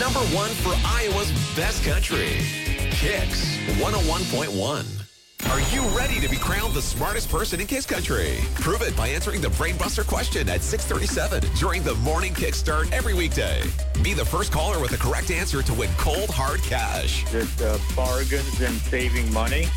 Number one for Iowa's best country. Kicks 101.1. Are you ready to be crowned the smartest person in Kicks Country? Prove it by answering the Brainbuster question at 6:37 during the morning kickstart every weekday. Be the first caller with the correct answer to win cold, hard cash. Just bargains and saving money.